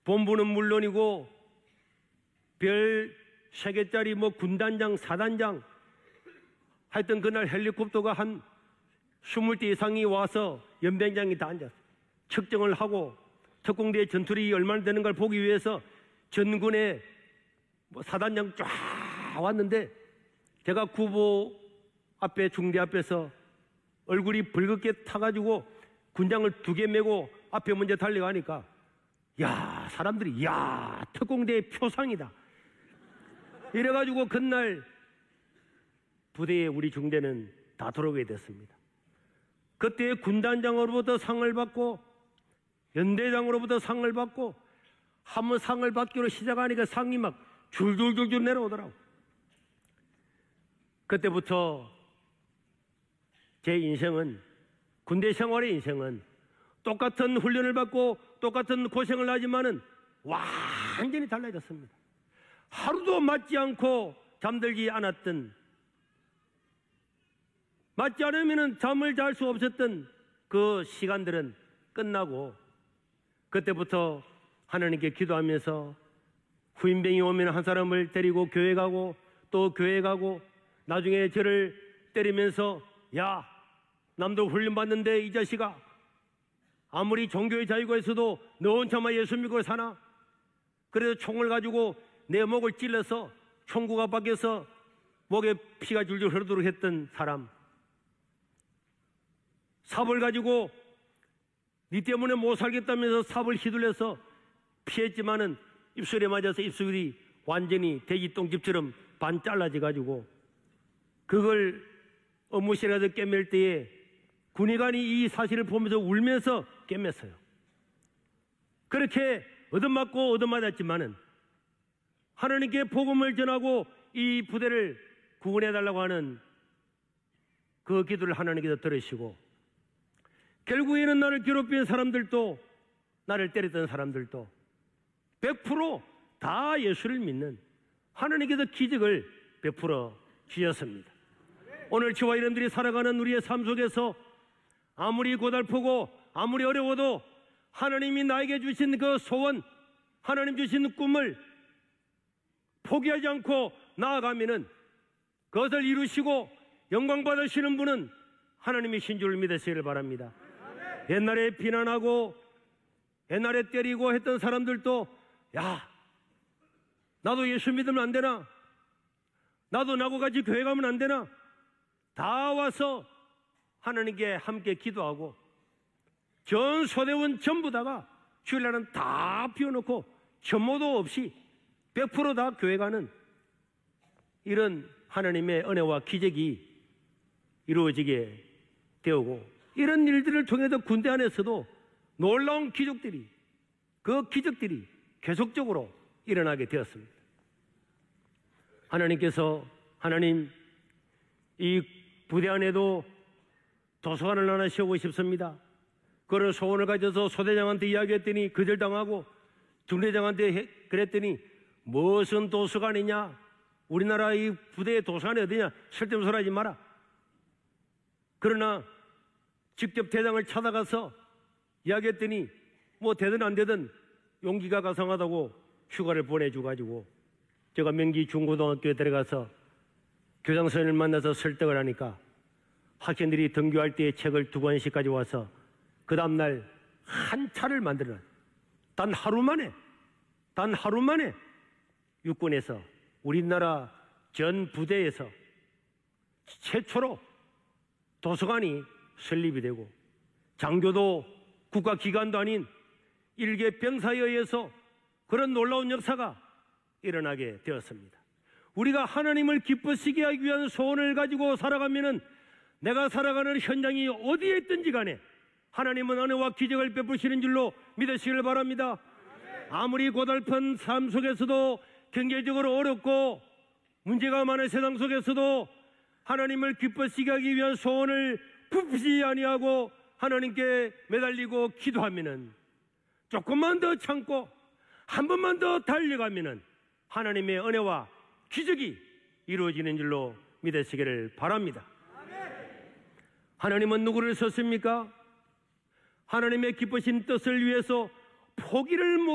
본부는 물론이고 별 3개짜리 군단장, 사단장, 하여튼 그날 헬리콥터가 한 20대 이상이 와서 연병장이 다 앉았어요. 측정을 하고 특공대의 전투력이 얼마나 되는 걸 보기 위해서 전군의 사단장 쫙 왔는데, 제가 구보 앞에, 중대 앞에서 얼굴이 붉게 타가지고 군장을 2개 메고 앞에 먼저 달려가니까, 야, 사람들이, 야, 특공대의 표상이다. 이래가지고 그날 부대에 우리 중대는 다 들어오게 됐습니다. 그때 군단장으로부터 상을 받고 연대장으로부터 상을 받고 한번 상을 받기로 시작하니까 상이 막 줄줄줄줄 내려오더라고. 그때부터 제 인생은, 군대 생활의 인생은 똑같은 훈련을 받고 똑같은 고생을 하지만은 완전히 달라졌습니다. 하루도 맞지 않고 잠들지 않았던, 맞지 않으면 잠을 잘 수 없었던 그 시간들은 끝나고, 그때부터 하나님께 기도하면서 후임병이 오면 한 사람을 데리고 교회 가고 또 교회 가고, 나중에 저를 때리면서, 야, 남도 훈련 받는데 이 자식아, 아무리 종교의 자유가 있어도 너 혼자만 예수 믿고 사나? 그래서 총을 가지고 내 목을 찔러서 총구가 박혀서 목에 피가 줄줄 흐르도록 했던 사람, 삽을 가지고 네 때문에 못 살겠다면서 삽을 휘둘려서 피했지만은 입술에 맞아서 입술이 완전히 돼지똥집처럼 반 잘라져 가지고, 그걸 업무실에 가서 꿰맬 때에 군의관이 이 사실을 보면서 울면서 꿰맸어요. 그렇게 얻어맞고 얻어맞았지만은 하나님께 복음을 전하고 이 부대를 구원해달라고 하는 그 기도를 하나님께서 들으시고, 결국에는 나를 괴롭힌 사람들도, 나를 때렸던 사람들도 100% 다 예수를 믿는 하나님께서 기적을 베풀어 주셨습니다. 오늘 저와 여러분들이 살아가는 우리의 삶 속에서 아무리 고달프고 아무리 어려워도 하나님이 나에게 주신 그 소원, 하나님 주신 꿈을 포기하지 않고 나아가면은 그것을 이루시고 영광 받으시는 분은 하나님이신 줄 믿으시기를 바랍니다. 옛날에 비난하고 옛날에 때리고 했던 사람들도, 야, 나도 예수 믿으면 안 되나? 나도 나하고 같이 교회 가면 안 되나? 다 와서 하나님께 함께 기도하고, 전 소대원 전부 다가 주일날은 다 비워놓고 전모도 없이 100% 다 교회 가는 이런 하나님의 은혜와 기적이 이루어지게 되고, 이런 일들을 통해서 군대 안에서도 놀라운 기적들이, 그 기적들이 계속적으로 일어나게 되었습니다. 하나님 이 부대 안에도 도서관을 하나 세우고 싶습니다. 그런 소원을 가져서 소대장한테 이야기했더니 거절당하고, 중대장한테 그랬더니 무슨 도서관이냐, 우리나라 이 부대의 도서관이 어디냐, 쓸데없는 소리 하지 마라. 그러나 직접 대장을 찾아가서 이야기했더니 뭐 되든 안 되든 용기가 가상하다고 휴가를 보내줘가지고, 제가 명기 중고등학교에 들어가서 교장 선생님을 만나서 설득을 하니까 학생들이 등교할 때 책을 2권씩 가져와서 그 다음날 한 차를 만들어, 단 하루 만에 육군에서, 우리나라 전 부대에서 최초로 도서관이 설립이 되고, 장교도 국가기관도 아닌 일개 병사에 의해서 그런 놀라운 역사가 일어나게 되었습니다. 우리가 하나님을 기쁘시게 하기 위한 소원을 가지고 살아가면은 내가 살아가는 현장이 어디에 있든지 간에 하나님은 은혜와 기적을 베푸시는 줄로 믿으시길 바랍니다. 아무리 고달픈 삶 속에서도, 경제적으로 어렵고 문제가 많은 세상 속에서도 하나님을 기쁘시게 하기 위한 소원을 부푸시 아니하고 하나님께 매달리고 기도하면은, 조금만 더 참고 한 번만 더 달려가면은 하나님의 은혜와 기적이 이루어지는 줄로 믿으시기를 바랍니다. 하나님은 누구를 썼습니까? 하나님의 기쁘신 뜻을 위해서 포기를 못